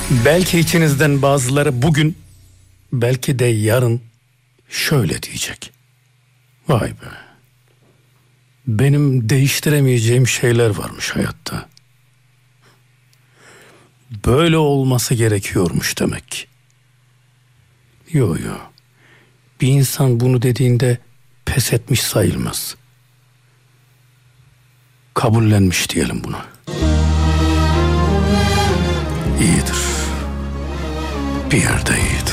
Belki içinizden bazıları bugün, belki de yarın şöyle diyecek: vay be, benim değiştiremeyeceğim şeyler varmış hayatta. Böyle olması gerekiyormuş demek. Yo. Bir insan bunu dediğinde pes etmiş sayılmaz. Kabullenmiş diyelim buna. İyidir. Bir yerde iyidir.